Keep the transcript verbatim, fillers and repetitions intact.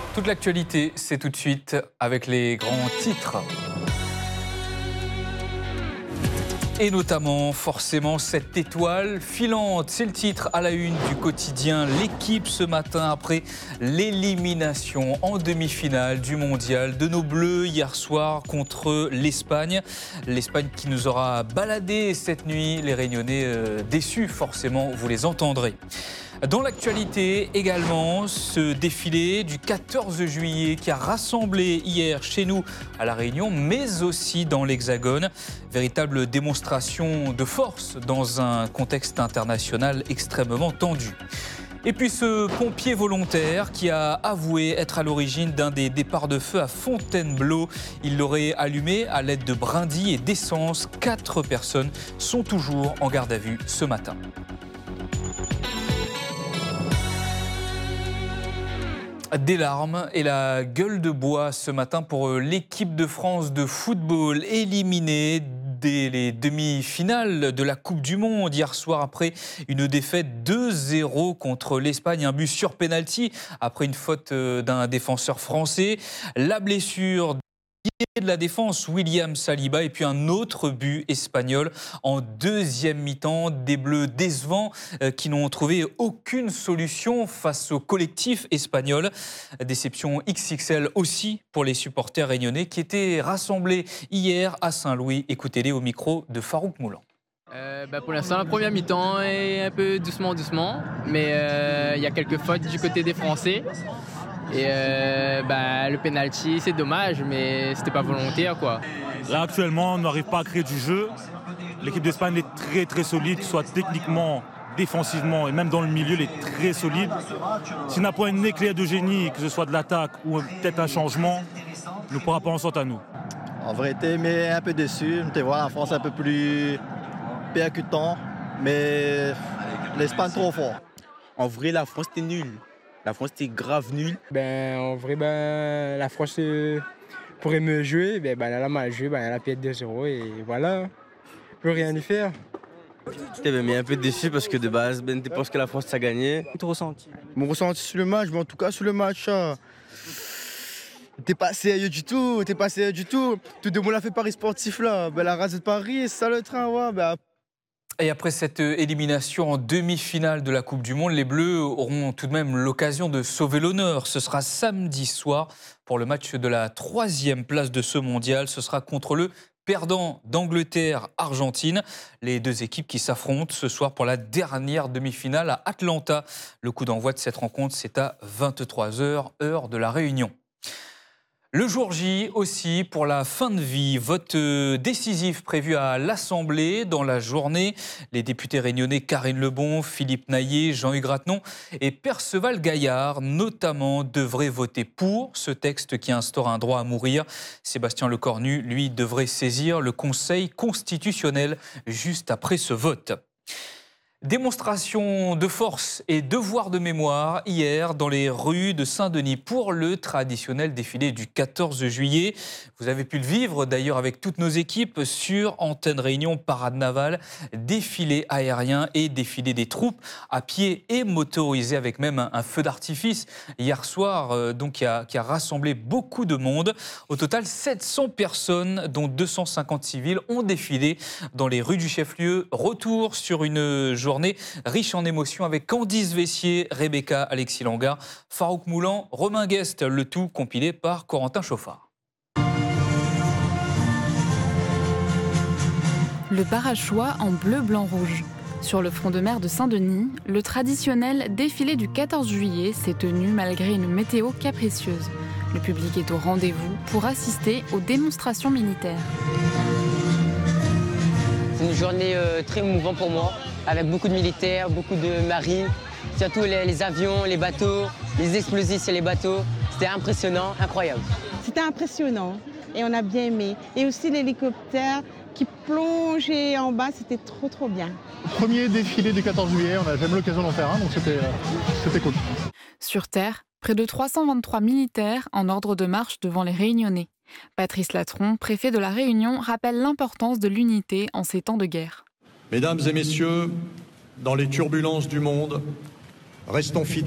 Toute l'actualité, c'est tout de suite avec les grands titres. Et notamment, forcément, cette étoile filante. C'est le titre à la une du quotidien L'Équipe ce matin après l'élimination en demi-finale du mondial de nos Bleus hier soir contre l'Espagne. L'Espagne qui nous aura baladé cette nuit. Les Réunionnais euh, déçus, forcément, vous les entendrez. Dans l'actualité également, ce défilé du quatorze juillet qui a rassemblé hier chez nous à La Réunion, mais aussi dans l'Hexagone. Véritable démonstration de force dans un contexte international extrêmement tendu. Et puis ce pompier volontaire qui a avoué être à l'origine d'un des départs de feu à Fontainebleau. Il l'aurait allumé à l'aide de brindilles et d'essence. Quatre personnes sont toujours en garde à vue ce matin. Des larmes et la gueule de bois ce matin pour l'équipe de France de football éliminée dès les demi-finales de la Coupe du Monde hier soir après une défaite deux zéro contre l'Espagne, un but sur pénalty après une faute d'un défenseur français. La blessure de la défense, William Saliba, et puis un autre but espagnol en deuxième mi-temps. Des Bleus décevants euh, qui n'ont trouvé aucune solution face au collectif espagnol. Déception X X L aussi pour les supporters réunionnais qui étaient rassemblés hier à Saint-Louis. Écoutez-les au micro de Farouk Moulan. Euh, bah pour l'instant, la première mi-temps est un peu doucement, doucement, mais il euh, y a quelques fautes du côté des Français. Et euh, bah, le penalty, c'est dommage, mais c'était pas volontaire, quoi. Là, actuellement, on n'arrive pas à créer du jeu. L'équipe d'Espagne est très, très solide, soit techniquement, défensivement et même dans le milieu, elle est très solide. S'il n'a pas un éclair de génie, que ce soit de l'attaque ou peut-être un changement, il ne pourra pas en sortir à nous. En vérité, mais un peu déçu. Tu vois, la France un peu plus percutant, mais l'Espagne trop fort. En vrai, la France était nulle. La France était grave nulle. Ben, en vrai, ben, la France euh, pourrait mieux jouer. Ben, ben, elle a mal joué, ben, elle a perdu deux zéro et voilà. On ne peut rien y faire. J'étais ben, un peu déçu parce que de base, ben, tu penses que la France a gagné. Ton ressenti Mon ressenti sur le match, mais en tout cas sur le match, euh, t'es pas sérieux du tout, t'es pas sérieux du tout. Tout le monde a fait Paris sportif là. Ben, la race de Paris, c'est ça le train, ouais. Ben, Et après cette élimination en demi-finale de la Coupe du Monde, les Bleus auront tout de même l'occasion de sauver l'honneur. Ce sera samedi soir pour le match de la troisième place de ce mondial. Ce sera contre le perdant d'Angleterre-Argentine. Les deux équipes qui s'affrontent ce soir pour la dernière demi-finale à Atlanta. Le coup d'envoi de cette rencontre, c'est à vingt-trois heures, heure de la Réunion. Le jour J aussi pour la fin de vie. Vote décisif prévu à l'Assemblée dans la journée. Les députés réunionnais Karine Lebon, Philippe Naillet, Jean-Hugues Ratenon et Perceval Gaillard notamment devraient voter pour ce texte qui instaure un droit à mourir. Sébastien Lecornu, lui, devrait saisir le Conseil constitutionnel juste après ce vote. Démonstration de force et devoir de mémoire hier dans les rues de Saint-Denis pour le traditionnel défilé du quatorze juillet. Vous avez pu le vivre d'ailleurs avec toutes nos équipes sur Antenne Réunion, parade navale, défilé aérien et défilé des troupes à pied et motorisé avec même un, un feu d'artifice hier soir euh, donc qui a, qui a rassemblé beaucoup de monde. Au total, sept cents personnes dont deux cent cinquante civils ont défilé dans les rues du chef-lieu. Retour sur une journée Journée riche en émotions avec Candice Vessier, Rebecca Alexis Langard, Farouk Moulan, Romain Guest, le tout compilé par Corentin Chauffard. Le Barachois en bleu, blanc, rouge. Sur le front de mer de Saint-Denis, le traditionnel défilé du quatorze juillet s'est tenu malgré une météo capricieuse. Le public est au rendez-vous pour assister aux démonstrations militaires. C'est une journée euh, très émouvante pour moi, avec beaucoup de militaires, beaucoup de marines, surtout les, les avions, les bateaux, les explosifs sur les bateaux. C'était impressionnant, incroyable. C'était impressionnant et on a bien aimé. Et aussi l'hélicoptère qui plongeait en bas, c'était trop trop bien. Premier défilé du quatorze juillet, on n'a jamais eu l'occasion d'en faire un, donc c'était, euh, c'était cool. Sur Terre, près de trois cent vingt-trois militaires en ordre de marche devant les Réunionnais. Patrice Latron, préfet de la Réunion, rappelle l'importance de l'unité en ces temps de guerre. Mesdames et messieurs, dans les turbulences du monde, restons fidèles.